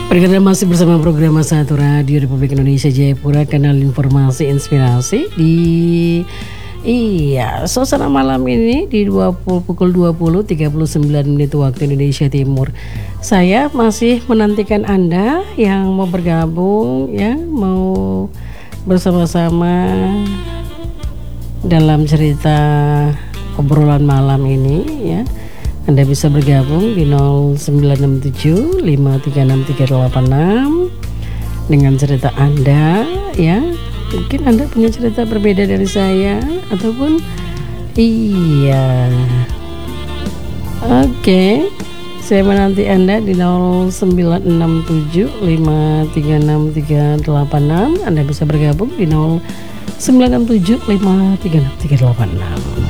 Perkenalkan masih bersama program Satu Radio Republik Indonesia Jayapura, kanal informasi inspirasi di suasana malam ini di pukul 20.39 waktu Indonesia Timur. Saya masih menantikan Anda yang mau bergabung ya, mau bersama-sama dalam cerita obrolan malam ini ya. Anda bisa bergabung di 0967 536 dengan cerita Anda ya. Mungkin Anda punya cerita berbeda dari saya ataupun Oke. Saya menanti Anda di 0967 536 Anda bisa bergabung di 0967 536